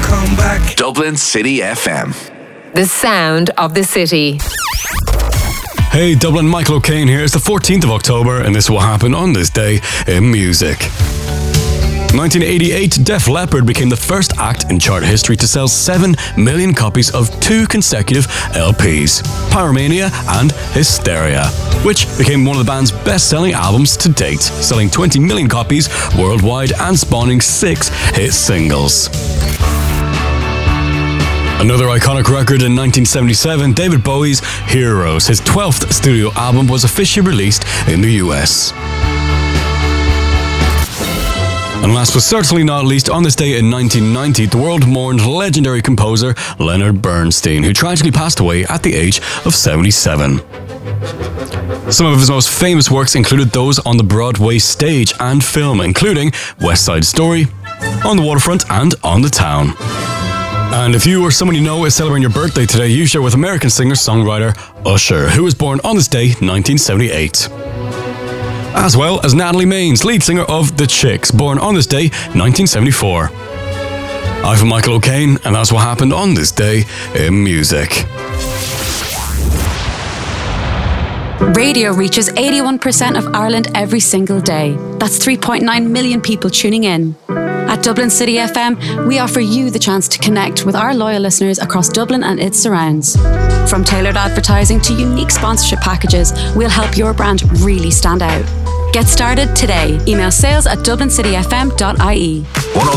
come back. Dublin City FM. The sound of the city. Hey Dublin, Michael O'Kane here. It's the 14th of October and this is what happened on this day in music. 1988, Def Leppard became the first act in chart history to sell 7 million copies of 2 consecutive LPs, Pyromania and Hysteria, which became one of the band's best-selling albums to date, selling 20 million copies worldwide and spawning 6 hit singles. Another iconic record in 1977, David Bowie's Heroes. His 12th studio album was officially released in the US. And last but certainly not least, on this day in 1990, the world mourned legendary composer Leonard Bernstein, who tragically passed away at the age of 77. Some of his most famous works included those on the Broadway stage and film, including West Side Story, On the Waterfront and On the Town. And if you or someone you know is celebrating your birthday today, you share with American singer-songwriter Usher, who was born on this day, 1978. As well as Natalie Maines, lead singer of The Chicks, born on this day, 1974. I'm Michael O'Kane, and that's what happened on this day in music. Radio reaches 81% of Ireland every single day. That's 3.9 million people tuning in. At Dublin City FM, we offer you the chance to connect with our loyal listeners across Dublin and its surrounds. From tailored advertising to unique sponsorship packages, we'll help your brand really stand out. Get started today. Email sales@dublincityfm.ie.